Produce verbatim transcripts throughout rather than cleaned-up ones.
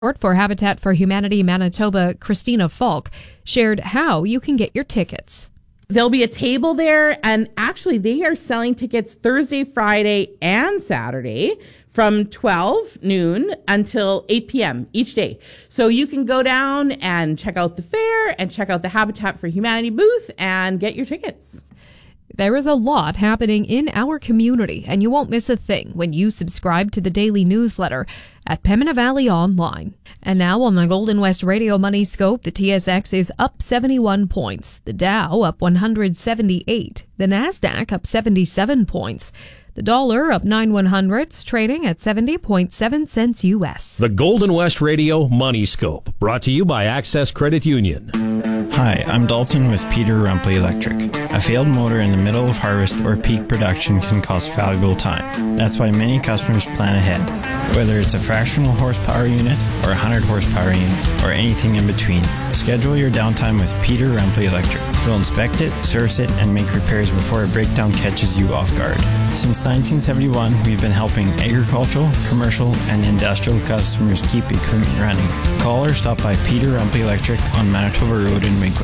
For Habitat for Humanity Manitoba, Christina Falk, shared how you can get your tickets. There'll be a table there, and actually they are selling tickets Thursday, Friday, and Saturday from twelve noon until eight p.m. each day. So you can go down and check out the fair and check out the Habitat for Humanity booth and get your tickets. There is a lot happening in our community, and you won't miss a thing when you subscribe to the daily newsletter at Pembina Valley Online. And now on the Golden West Radio Money Scope, the T S X is up seventy-one points, the Dow up one hundred seventy-eight, the Nasdaq up seventy-seven points. The dollar up nine one hundredths, trading at seventy point seven cents U S. The Golden West Radio Money Scope, brought to you by Access Credit Union. Hi, I'm Dalton with Peter Rumpley Electric. A failed motor in the middle of harvest or peak production can cost valuable time. That's why many customers plan ahead. Whether it's a fractional horsepower unit or a one hundred horsepower unit or anything in between, schedule your downtime with Peter Rumpley Electric. We'll inspect it, service it, and make repairs before a breakdown catches you off guard. Since nineteen seventy-one, we've been helping agricultural, commercial, and industrial customers keep equipment running. Call or stop by Peter Rumpley Electric on Manitoba Road in Winkler.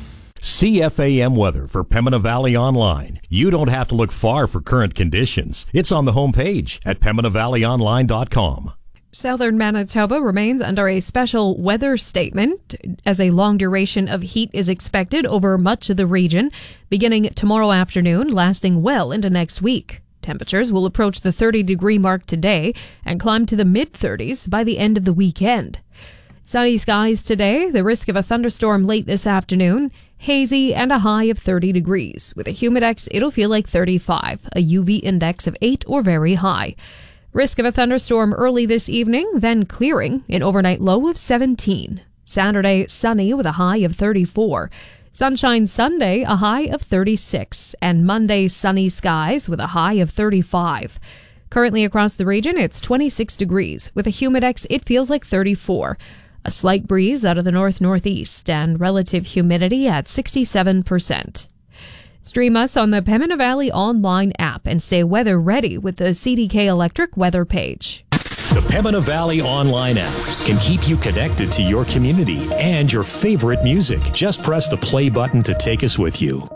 C F A M weather for Pembina Valley Online. You don't have to look far for current conditions. It's on the homepage at pembina valley online dot com. Southern Manitoba remains under a special weather statement as a long duration of heat is expected over much of the region, beginning tomorrow afternoon, lasting well into next week. Temperatures will approach the thirty degree mark today and climb to the mid thirties by the end of the weekend. Sunny skies today, the risk of a thunderstorm late this afternoon, hazy and a high of thirty degrees. With a humidex, it'll feel like thirty-five, a U V index of eight or very high. Risk of a thunderstorm early this evening, then clearing, an overnight low of seventeen. Saturday, sunny with a high of thirty-four. Sunshine Sunday, a high of thirty-six. And Monday, sunny skies with a high of thirty-five. Currently across the region, it's twenty-six degrees. With a humidex, it feels like thirty-four. A slight breeze out of the north-northeast and relative humidity at sixty-seven percent. Stream us on the Pembina Valley Online app and stay weather ready with the C D K Electric weather page. The Pembina Valley Online app can keep you connected to your community and your favorite music. Just press the play button to take us with you.